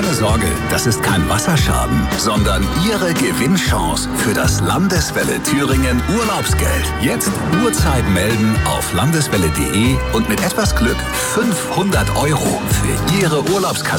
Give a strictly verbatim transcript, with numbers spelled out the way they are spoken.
Keine Sorge, das ist kein Wasserschaden, sondern Ihre Gewinnchance für das Landeswelle Thüringen Urlaubsgeld. Jetzt Uhrzeit melden auf landeswelle punkt de und mit etwas Glück fünfhundert Euro für Ihre Urlaubskasse